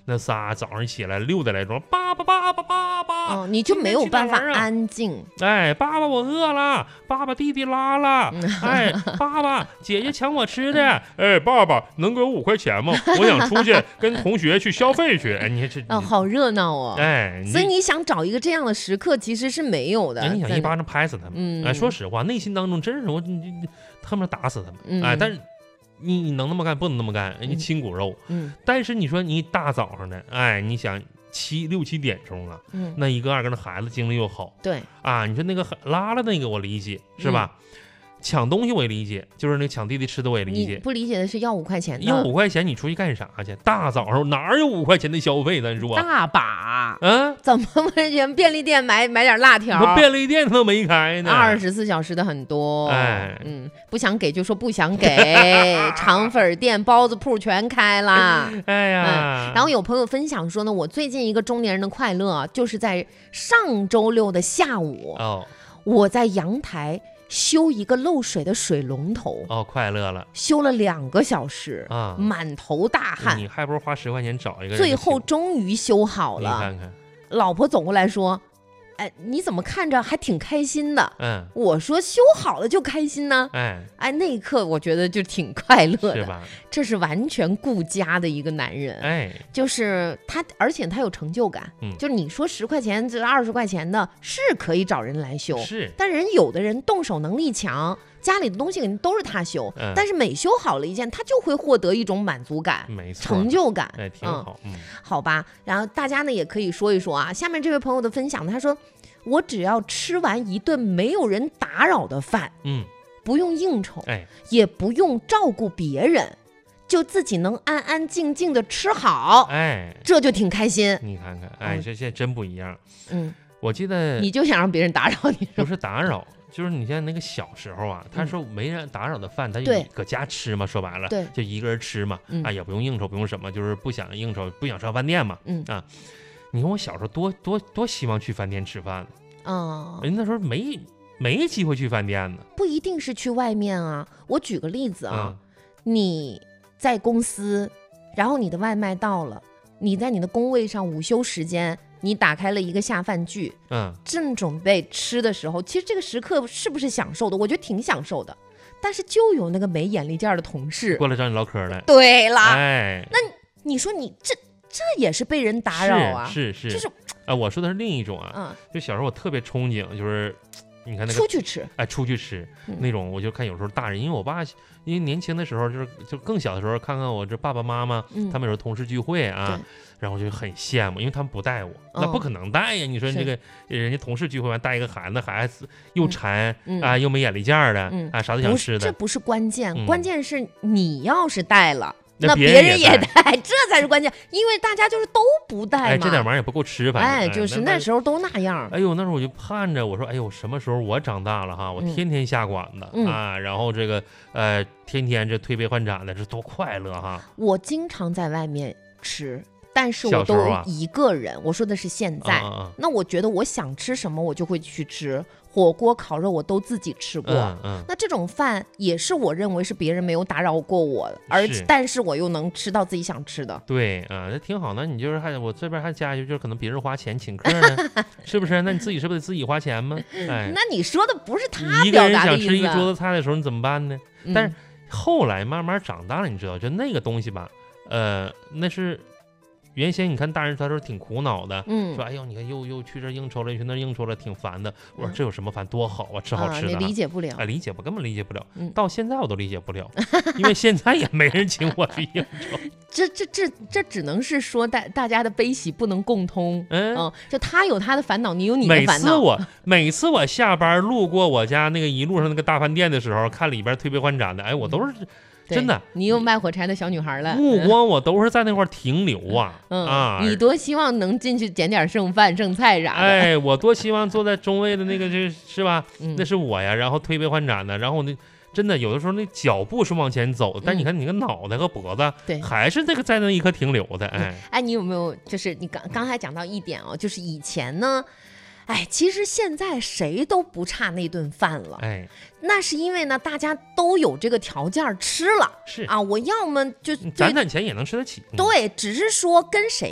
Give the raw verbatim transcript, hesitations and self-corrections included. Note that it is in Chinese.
那仨早上起来六点来钟，爸爸爸爸爸爸， 哦，你就没有办法安静。 哎，爸爸我饿了，爸爸弟弟拉了，哎，爸爸姐姐抢我吃的，哎，爸爸能给我五块钱吗？我想出去跟同学去消费去。哎，你这哦，好热闹哦。 哎， 所以你想找一个这样的时刻，其实是没有的。 哎，你想一巴掌拍死他们。 嗯， 哎，说实话，内心当中真是我你你恨不得打死他们。 嗯、 哎，但是。你你能那么干，不能那么干，人家亲骨肉。 嗯， 但是你说你大早上的，哎，你想七六七点钟啊， 嗯， 那一个二个那孩子精力又好， 对啊，你说那个拉了那个我理解是吧？嗯，抢东西我也理解，就是那个抢弟弟吃的我也理解。 你不理解的是要五块钱的， 要五块钱你出去干啥去？大早上哪有五块钱的消费？咱说大把， 嗯， 怎么不去便利店买买点辣条？ 便利店都没开呢， 二十四小时的很多。 哎， 嗯，不想给就说不想给，肠粉店、包子铺全开了。 哎呀、 嗯，然后有朋友分享说呢，我最近一个中年人的快乐，就是在上周六的下午， 哦， 我在阳台修一个漏水的水龙头。 哦，快乐了， 修了两个小时啊，满头大汗。 你还不如花十块钱找一个人。 最后终于修好了。 你看看， 老婆走过来说：“哎，你怎么看着还挺开心的？” 嗯， 我说修好了就开心呢。 哎哎，那一刻我觉得就挺快乐的， 是吧？ 这是完全顾家的一个男人。 哎， 就是他，而且他有成就感。嗯，就是你说十块钱这二十块钱的，是可以找人来修。 是， 但人有的人动手能力强。家里的东西肯定都是他修，嗯、但是每修好了一件，他就会获得一种满足感， 没错， 成就感， 哎，挺好，嗯， 好吧。然后大家呢也可以说一说啊，下面这位朋友的分享，他说：“我只要吃完一顿没有人打扰的饭， 嗯， 不用应酬， 哎， 也不用照顾别人，就自己能安安静静的吃好， 哎， 这就挺开心。 你看看，哎，这现在真不一样。嗯，我记得你就想让别人打扰你， 不是打扰。”就是你像那个小时候啊，他说没人打扰的饭，他就搁家吃嘛，说白了，就一个人吃嘛，啊，也不用应酬，不用什么，就是不想应酬，不想上饭店嘛，嗯啊，你看我小时候多多多希望去饭店吃饭啊， 人那时候没没机会去饭店呢， 不一定是去外面啊。我举个例子啊，你在公司，然后你的外卖到了，你在你的工位上午休时间。你打开了一个下饭剧，嗯，正准备吃的时候，其实这个时刻是不是享受的？我觉得挺享受的，但是就有那个没眼力见的同事过来找你唠嗑来。 对啦， 哎， 那你说你这这也是被人打扰啊？ 是是是， 就是啊，我说的是另一种啊，嗯，就小时候我特别憧憬，就是你看那个出去吃， 哎，出去吃、嗯、那种，我就看有时候大人，因为我爸因为年轻的时候就是就更小的时候，看看我这爸爸妈妈，嗯、他们有时候同事聚会啊。然后我就很羡慕，因为他们不带我，哦、那不可能带呀！你说这个人家同事聚会完带一个孩子，孩子又馋、嗯、啊，又没眼力见的、嗯、啊，啥都想吃的。 这不是关键，嗯、关键是你要是带了， 那那别人也带，这才是关键。因为大家就是都不带嘛， 哎，这点玩意儿也不够吃，反正哎，就是那时候都那样。 哎呦，那时候我就盼着，我说，哎呦，什么时候我长大了哈，我天天下馆子、嗯、啊，然后这个呃，天天这推杯换盏的，这多快乐哈！ 我经常在外面吃。但是我都一个人，啊、我说的是现在、啊啊。那我觉得我想吃什么，我就会去吃。火锅、烤肉我都自己吃过。嗯嗯、那这种饭也是我认为是别人没有打扰过我，而但是我又能吃到自己想吃的。 对啊，那挺好。那你就是还我这边还加一句，就是可能别人花钱请客呢，是不是？那你自己是不是得自己花钱吗？哎， 那你说的不是他一个人想吃一桌子菜的时候，你怎么办呢？ 嗯、 但是后来慢慢长大了，你知道，就那个东西吧，呃，那是。原先你看大人他说挺苦恼的，嗯，说哎呦，你看又又去这应酬了，去那应酬了，挺烦的。我说这有什么烦，多好啊，吃好吃的、啊。 你理解不了， 哎，理解不，根本理解不了。嗯、到现在我都理解不了，因为现在也没人请我去应酬。 这这这这只能是说大大家的悲喜不能共通。嗯、哦，就他有他的烦恼，你有你的烦恼。 每次我每次我下班路过我家那个一路上那个大饭店的时候，看里边推杯换盏的，哎，我都是。嗯真的， 你又卖火柴的小女孩了， 目光我都是在那块停留啊、 嗯、 啊！ 你多希望能进去捡点剩饭剩菜啥的， 哎，我多希望坐在中卫的那个就是吧、嗯，那是我呀，然后推杯换盏的，然后那真的有的时候那脚步是往前走的，但你看你个脑袋和脖子，对、嗯，还是那个在那一刻停留的，哎、嗯， 哎，你有没有就是你刚刚才讲到一点哦，就是以前呢。哎，其实现在谁都不差那顿饭了，哎，那是因为呢，大家都有这个条件吃了， 是啊，我要么就攒攒钱也能吃得起， 对，只是说跟谁